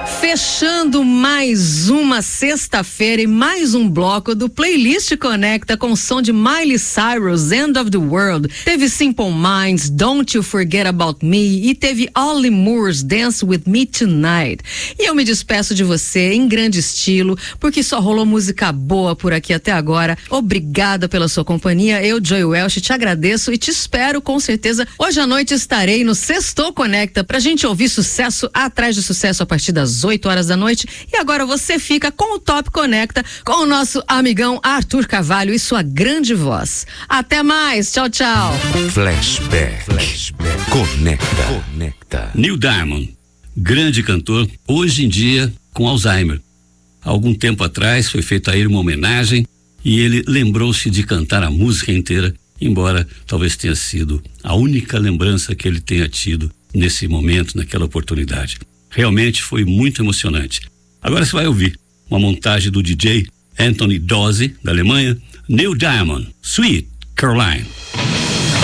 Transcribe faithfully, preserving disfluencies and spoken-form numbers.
Fechando mais uma sexta-feira e mais um bloco do Playlist Conecta com o som de Miley Cyrus, End of the World. Teve Simple Minds, Don't You Forget About Me e teve Ollie Moore's Dance With Me Tonight. E eu me despeço de você em grande estilo, porque só rolou música boa por aqui até agora. Obrigada pela sua companhia. Eu, Joy Welch, te agradeço e te espero com certeza. Hoje à noite estarei no Sextou Conecta pra gente ouvir sucesso atrás de sucesso a partir das oito horas da noite. E agora você fica com o Top Conecta com o nosso amigão Arthur Carvalho e sua grande voz. Até mais, tchau, tchau. Flashback, Flashback. Conecta, Conecta. Neil Diamond, grande cantor, hoje em dia com Alzheimer. Há algum tempo atrás foi feita a ele uma homenagem e ele lembrou-se de cantar a música inteira, embora talvez tenha sido a única lembrança que ele tenha tido nesse momento, naquela oportunidade. Realmente foi muito emocionante. Agora você vai ouvir uma montagem do D J Anthony Dozzi, da Alemanha, Neil Diamond, Sweet Caroline.